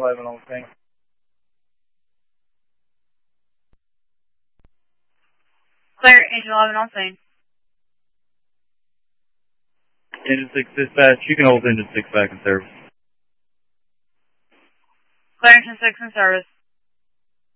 11 on the thing. Clear, Engine 11 on scene. Engine 6 dispatch, you can hold Engine 6 back in service. Clear, Engine 6 in service.